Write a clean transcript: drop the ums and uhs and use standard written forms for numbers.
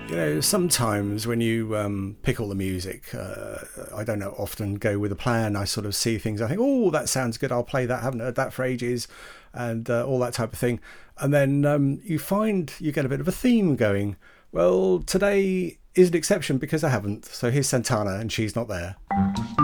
You know, sometimes when you pick all the music, I don't know, often go with a plan. I sort of see things, I think, oh, that sounds good, I'll play that, haven't heard that for ages, and all that type of thing. And then you find you get a bit of a theme going. Well, today is an exception because I haven't. So here's Santana, and she's not there.